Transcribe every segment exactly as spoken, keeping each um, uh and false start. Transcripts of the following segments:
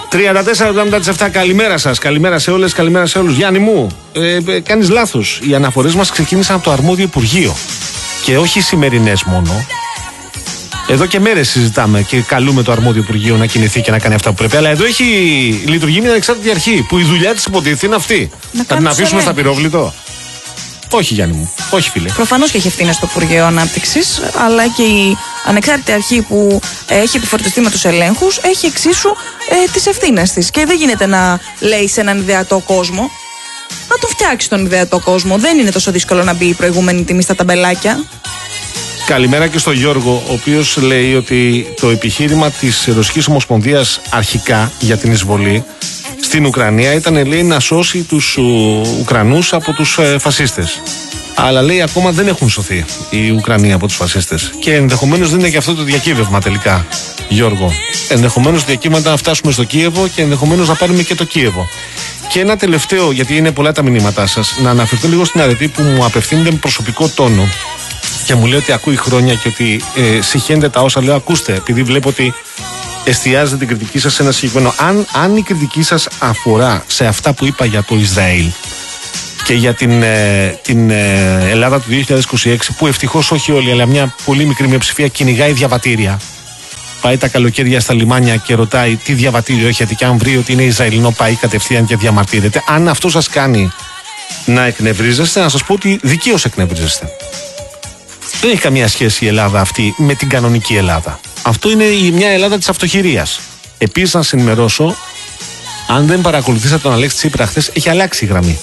τριάντα τέσσερα εβδομήντα επτά. Καλημέρα σας, καλημέρα σε όλες, καλημέρα σε όλους. Γιάννη μου, ε, ε, κάνεις λάθος. Οι αναφορές μας ξεκίνησαν από το αρμόδιο Υπουργείο. Και όχι οι σημερινές μόνο. Εδώ και μέρες συζητάμε και καλούμε το αρμόδιο Υπουργείο να κινηθεί και να κάνει αυτά που πρέπει. Αλλά εδώ έχει λειτουργεί μια ανεξάρτητη αρχή που η δουλειά της υποτίθεται είναι αυτή. Να θα την αφήσουμε στα πυρόβλητο. Όχι, Γιάννη μου. Όχι, φίλε. Προφανώς και έχει ευθύνη στο Υπουργείο Ανάπτυξης, αλλά και η ανεξάρτητη αρχή που έχει επιφορτιστεί με τους ελέγχους έχει εξίσου ε, τις ευθύνες της. Και δεν γίνεται να λέει σε έναν ιδεατό κόσμο. Να το φτιάξει τον ιδεατό κόσμο. Δεν είναι τόσο δύσκολο να μπει η προηγούμενη τιμή στα ταμπελάκια. Καλημέρα και στον Γιώργο, ο οποίος λέει ότι το επιχείρημα της Ρωσικής Ομοσπονδίας αρχικά για την εισβολή στην Ουκρανία ήταν, λέει, να σώσει τους Ουκρανούς από τους ε, φασίστες. Αλλά, λέει, ακόμα δεν έχουν σωθεί οι Ουκρανοί από τους φασίστες. Και ενδεχομένως δεν είναι και αυτό το διακύβευμα τελικά, Γιώργο. Ενδεχομένως το διακύβευμα ήταν να φτάσουμε στο Κίεβο και ενδεχομένως να πάρουμε και το Κίεβο. Και ένα τελευταίο, γιατί είναι πολλά τα μηνύματά σας, να αναφερθώ λίγο στην αρετή που μου απευθύνεται με προσωπικό τόνο και μου λέει ότι ακούει χρόνια και ότι ε, συχαίνεται τα όσα λέω. Ακούστε, επειδή βλέπω ότι εστιάζετε την κριτική σας σε ένα συγκεκριμένο. Αν, αν η κριτική σας αφορά σε αυτά που είπα για το Ισραήλ και για την, ε, την ε, Ελλάδα του δύο χιλιάδες είκοσι έξι, που ευτυχώς όχι όλοι, αλλά μια πολύ μικρή μειοψηφία κυνηγάει διαβατήρια. Πάει τα καλοκαίρια στα λιμάνια και ρωτάει τι διαβατήριο έχετε, και αν βρει ότι είναι Ισραηλινό, πάει κατευθείαν και διαμαρτύρεται. Αν αυτό σας κάνει να εκνευρίζεστε, να σας πω ότι δικαίως εκνευρίζεστε. Δεν έχει καμία σχέση η Ελλάδα αυτή με την κανονική Ελλάδα. Αυτό είναι μια Ελλάδα της αυτοχειρίας. Επίσης, να σας ενημερώσω, αν δεν παρακολουθήσατε τον Αλέξη Τσίπρα χθες, έχει αλλάξει η γραμμή.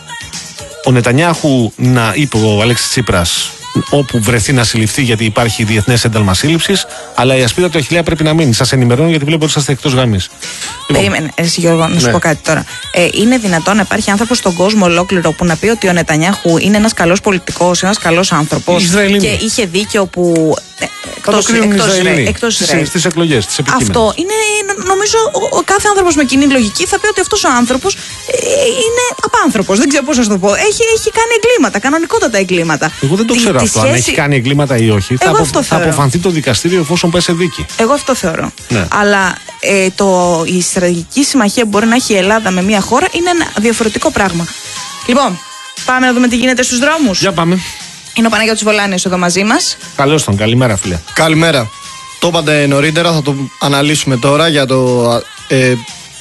Ο Νετανιάχου, να είπε ο Αλέξης Τσίπρας, όπου βρεθεί να συλληφθεί, γιατί υπάρχει διεθνές ένταλμα σύλληψης, αλλά η ασπίδα του Αχιλλέα πρέπει να μείνει. Σας ενημερώνω γιατί βλέπω ότι είσαστε εκτός γραμμής. Περίμενε, εσύ Γιώργο, να σου ναι. πω κάτι τώρα. Ε, είναι δυνατόν να υπάρχει άνθρωπος στον κόσμο ολόκληρο που να πει ότι ο Νετανιάχου είναι ένας καλός πολιτικός, ένας καλός άνθρωπος και είχε δίκιο που. Εκτός Ισραήλ. Στις εκλογές, τις επικείμενες. Αυτό είναι, νομίζω, ο, ο κάθε άνθρωπος με κοινή λογική θα πει ότι αυτός ο άνθρωπος ε, είναι απάνθρωπος. Δεν ξέρω πώς να σου το πω. Έχει, έχει κάνει εγκλήματα, κανονικότατα εγκλήματα. Εγώ δεν το τη, ξέρω τη αυτό. σχέση... Αν έχει κάνει εγκλήματα ή όχι. Εγώ θα, αυτό απο, θα αποφανθεί το δικαστήριο εφόσον πάει σε δίκη. Εγώ αυτό θεωρώ. Ναι. Αλλά ε, το, η στρατηγική συμμαχία που μπορεί να έχει η Ελλάδα με μια χώρα είναι ένα διαφορετικό πράγμα. Λοιπόν, πάμε να δούμε τι γίνεται στους δρόμους. Για πάμε. Είναι ο Παναγιώτης Βολάνιος εδώ μαζί μας. Καλώς τον, καλημέρα φίλε. Καλημέρα. Το είπατε νωρίτερα, θα το αναλύσουμε τώρα για το ε,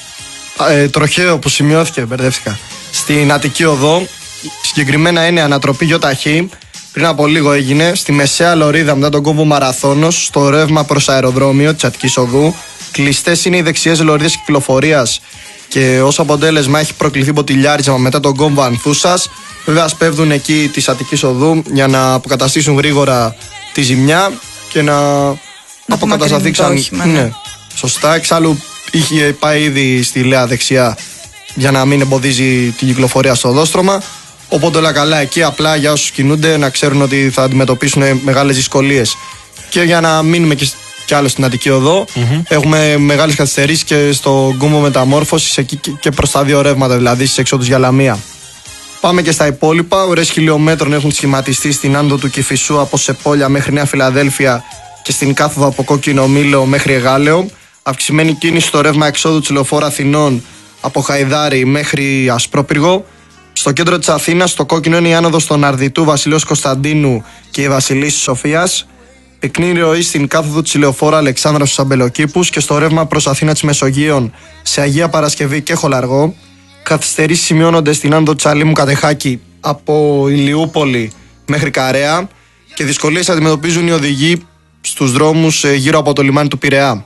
ε, τροχαίο που σημειώθηκε, μπερδεύτηκα, στην Αττική Οδό. Συγκεκριμένα είναι ανατροπή ΙΧ. Πριν από λίγο έγινε στη μεσαία λωρίδα μετά τον κόμβο Μαραθώνος, στο ρεύμα προς αεροδρόμιο της Αττικής Οδού. Κλειστές είναι οι δεξιές λωρίδες κυκλοφορίας και ως αποτέλεσμα έχει προκληθεί ποτηλιάρισμα μετά τον κόμβο Ανθούσας. Βέβαια σπέβδουν εκεί της Αττικής Οδού για να αποκαταστήσουν γρήγορα τη ζημιά και να, να αποκατασταθεί ξανά. Ναι. ναι, σωστά. Εξάλλου είχε πάει ήδη στη Λέα δεξιά για να μην εμποδίζει την κυκλοφορία στο οδόστρωμα. Οπότε όλα καλά εκεί. Απλά για όσους κινούνται να ξέρουν ότι θα αντιμετωπίσουν μεγάλες δυσκολίες. Και για να μείνουμε και, και άλλο στην Αττική Οδό, mm-hmm. έχουμε μεγάλες καθυστερήσεις και στο κόμβο Μεταμόρφωσης εκεί και, και προς τα δύο ρεύματα, δηλαδή στις εξόδους για Λαμία. Πάμε και στα υπόλοιπα. Ωρές χιλιόμετρων έχουν σχηματιστεί στην άνοδο του Κηφισού από Σεπόλια μέχρι Νέα Φιλαδέλφια και στην κάθοδο από Κόκκινο Μήλο μέχρι Εγάλεο. Αυξημένη κίνηση στο ρεύμα εξόδου της Λεωφόρου Αθηνών από Χαϊδάρη μέχρι Ασπρόπυργο. Στο κέντρο της Αθήνας, στο κόκκινο είναι η άνοδος των Αρδιτού, Βασιλέως Κωνσταντίνου και η Βασιλίσσης Σοφίας. Πυκνή ροή στην κάθοδο της Λεωφόρου Αλεξάνδρα στους Αμπελοκήπους και στο ρεύμα προς Αθήνα της Μεσογείων σε Αγία Παρασκευή και Χολαργό. Καθυστερήσεις σημειώνονται στην άνοδο της Αλήμου Κατεχάκη από Ηλιούπολη μέχρι Καρέα και δυσκολίες αντιμετωπίζουν οι οδηγοί στους δρόμους γύρω από το λιμάνι του Πειραιά.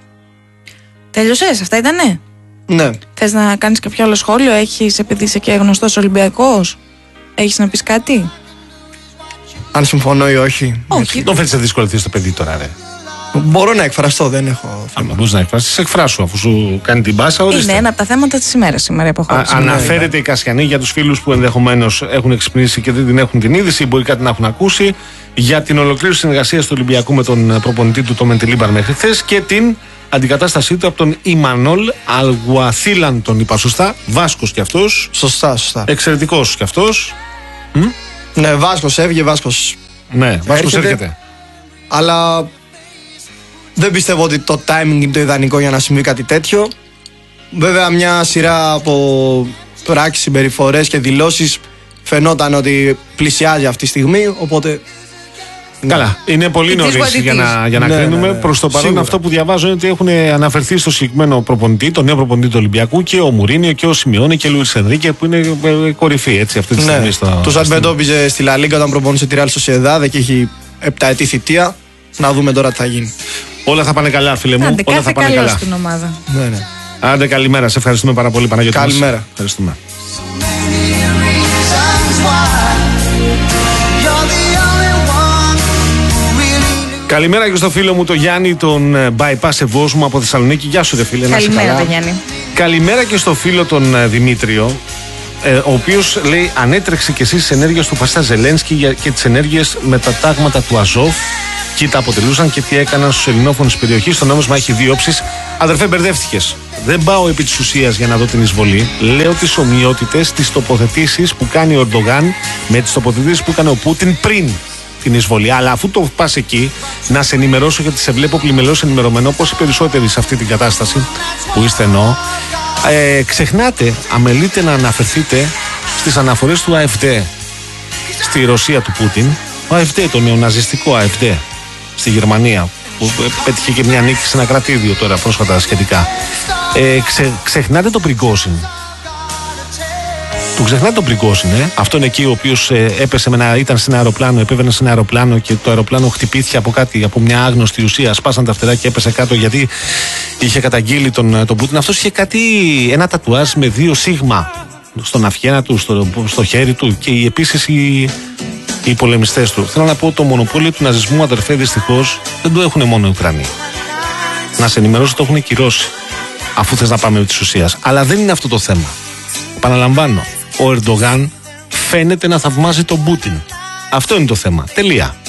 Τέλειωσες, αυτά ήτανε? Ναι. Θες να κάνεις κάποιο άλλο σχόλιο? Έχεις, επειδή είσαι και γνωστός Ολυμπιακός, έχεις να πεις κάτι? Αν συμφωνώ ή όχι. Όχι. Δεν φαίνεται να δυσκολευτείς το παιδί τώρα, ρε. Μπορώ να εκφραστώ, δεν έχω θέμα. Αν μπορείς να εκφραστείς, εκφράσου αφού σου κάνει την πάσα. Ορίστε. Είναι ένα από τα θέματα της ημέρας σήμερα που έχω. Αναφέρεται η Κασιανή για τους φίλους που ενδεχομένως έχουν εξυπνήσει και δεν την έχουν την είδηση, μπορεί κάτι να έχουν ακούσει, για την ολοκλήρωση συνεργασίας του Ολυμπιακού με τον προπονητή του, το Μεντιλίμπαρ, μέχρι χθες και την αντικατάστασή του από τον Ιμανόλ Αλγουαθίλαν, τον είπα σωστά. Βάσκος κι αυτός. Σωστά, σωστά. Εξαιρετικός κι αυτός. Ναι, Βάσκος έβγε, Βάσκος. Ναι, Βάσκος έρχεται. έρχεται. Αλλά δεν πιστεύω ότι το timing είναι το ιδανικό για να συμβεί κάτι τέτοιο. Βέβαια, μια σειρά από πράξεις, συμπεριφορές και δηλώσεις φαινόταν ότι πλησιάζει αυτή τη στιγμή. Οπότε. Καλά, είναι πολύ νωρίς για να, για να ναι, κρίνουμε. Ναι, ναι. Προς το παρόν, Σίγουρα. αυτό που διαβάζω είναι ότι έχουν αναφερθεί στο συγκεκριμένο προπονητή, τον νέο προπονητή του Ολυμπιακού, και ο Μουρίνιο και ο Σιμεώνε και ο Λουίς Ενρίκε, που είναι ε, κορυφή έτσι, αυτή τη στιγμή. Ναι. Στο, Τους αντιμετώπιζε στη Λα Λίγκα όταν προπονούσε τη Real Sociedad και έχει επταετή θητεία. Να δούμε τώρα τι θα γίνει. Όλα θα πάνε καλά, φίλε μου. Άντε, Όλα κάθε θα πάνε καλό καλά. στην ομάδα. Ναι, ναι. Άντε, καλημέρα. Σε ευχαριστούμε πάρα πολύ, Παναγιώτη. Καλημέρα. Ευχαριστούμε. Καλημέρα και στο φίλο μου τον Γιάννη, τον Bypass Ευόσμου από Θεσσαλονίκη. Γεια σου, ρε φίλε. Να είσαι Καλημέρα, καλά. τον Γιάννη. Καλημέρα και στο φίλο τον ε, Δημήτριο, ε, ο οποίος λέει ανέτρεξε και εσύ τις ενέργειες του Φασίστα Ζελένσκι για- και τις ενέργειες με τα τάγματα του Αζόφ. Κοίτα αποτελούσαν και τι έκαναν στους ελληνόφωνους περιοχής. Το νόμισμα έχει δύο όψεις. Αδερφέ, μπερδεύτηκες. Δεν πάω επί της ουσίας για να δω την εισβολή. Λέω τις ομοιότητες, τις τοποθετήσεις που κάνει ο Ερντογάν με τις τοποθετήσεις που έκανε ο Πούτιν πριν την εισβολή. Αλλά αφού το πας εκεί, να σε ενημερώσω, γιατί σε βλέπω πλημελώς ενημερωμένο, όπως οι περισσότεροι σε αυτή την κατάσταση που είστε εννοώ. Ε, ξεχνάτε, αμελείτε να αναφερθείτε στις αναφορές του Α Φ Ντι στη Ρωσία του Πούτιν. Ο Α Φ Ντι, το νεοναζιστικό Α Φ Ντι στη Γερμανία, που πέτυχε και μια νίκη σε ένα κρατήδιο τώρα πρόσφατα σχετικά. Ε, ξε, ξεχνάτε τον Πριγκόζιν. Του ξεχνάτε τον Πριγκόζιν, ε. Αυτόν εκεί ο οποίος ε, έπεσε με ένα, ήταν σε ένα αεροπλάνο, επέβαινε σε ένα αεροπλάνο και το αεροπλάνο χτυπήθηκε από κάτι, από μια άγνωστη ουσία. Σπάσαν τα φτερά και έπεσε κάτω γιατί είχε καταγγείλει τον, τον Πούτιν. Αυτός είχε κάτι, ένα τατουάζ με δύο σίγμα στον αυγένα του, στο, στο χέρι του, και επίσης οι, οι πολεμιστές του. Θέλω να πω, το μονοπόλιο του ναζισμού, αδερφέ, δυστυχώς δεν το έχουν μόνο οι Ουκρανοί. Να σε ενημερώσω, το έχουν κυρώσει. Αφού θες να πάμε με τη ουσία. Αλλά δεν είναι αυτό το θέμα. Επαναλαμβάνω, ο Ερντογάν φαίνεται να θαυμάζει τον Πούτιν. Αυτό είναι το θέμα. Τελεία.